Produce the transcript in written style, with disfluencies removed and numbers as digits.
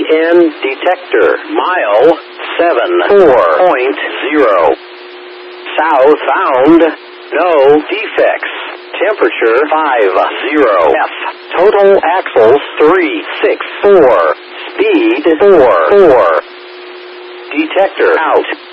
EN detector. Mile 74.0. South bound. No defects. Temperature 50. F. Total axles 364. Speed 44. Detector out.